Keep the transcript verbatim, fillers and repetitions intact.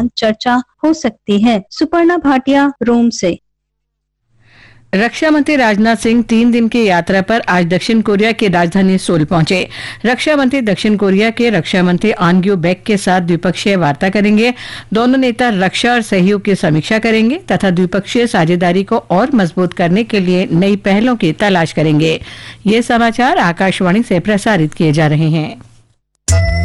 दौरान चर्चा हो सकती है। सुपर्णा भाटिया, रोम से। रक्षा मंत्री राजनाथ सिंह तीन दिन की यात्रा पर आज दक्षिण कोरिया की राजधानी सोल पहुंचे। रक्षा मंत्री दक्षिण कोरिया के रक्षा मंत्री अन ग्यू बैक के साथ द्विपक्षीय वार्ता करेंगे। दोनों नेता रक्षा और सहयोग की समीक्षा करेंगे तथा द्विपक्षीय साझेदारी को और मजबूत करने के लिए नई पहलों की तलाश करेंगे। ये समाचार आकाशवाणी से प्रसारित किए जा रहे हैं।